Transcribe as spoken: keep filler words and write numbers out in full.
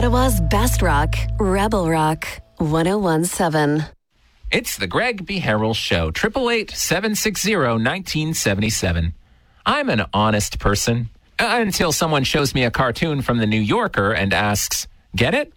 Ottawa's best rock, Rebel Rock, one oh one point seven. It's the Greg B. Harrell Show, eight eight eight, seven six zero, one nine seven seven. I'm an honest person uh, until someone shows me a cartoon from The New Yorker and asks, get it?